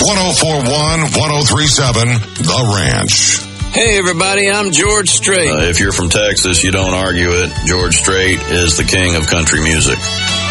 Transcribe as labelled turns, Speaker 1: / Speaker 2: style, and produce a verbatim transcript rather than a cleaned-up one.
Speaker 1: one oh four one, one oh three seven, The Ranch.
Speaker 2: Hey, everybody, I'm George Strait.
Speaker 3: Uh, if you're from Texas, you don't argue it. George Strait is the king of country music.